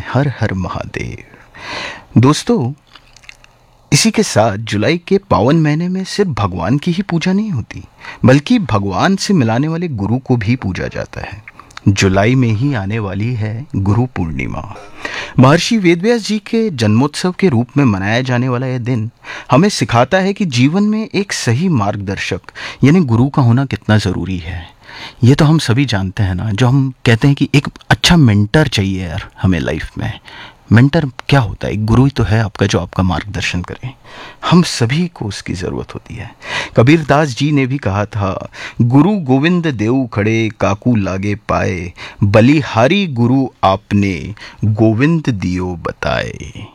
हर हर महादेव। दोस्तों, इसी के साथ जुलाई के पावन महीने में सिर्फ भगवान की ही पूजा नहीं होती, बल्कि भगवान से मिलाने वाले गुरु को भी पूजा जाता है। जुलाई में ही आने वाली है गुरु पूर्णिमा। महर्षि वेदव्यास जी के जन्मोत्सव के रूप में मनाया जाने वाला यह दिन हमें सिखाता है कि जीवन में एक सही मार्गदर्शक यानी गुरु का होना कितना ज़रूरी है। ये तो हम सभी जानते हैं ना, जो हम कहते हैं कि एक अच्छा मेंटर चाहिए यार हमें लाइफ में। मेंटर क्या होता है? एक गुरु ही तो है आपका, जो आपका मार्गदर्शन करे। हम सभी को उसकी ज़रूरत होती है। कबीरदास जी ने भी कहा था, गुरु गोविंद देव खड़े काकू लागे पाए, बलिहारी गुरु आपने गोविंद दियो बताए।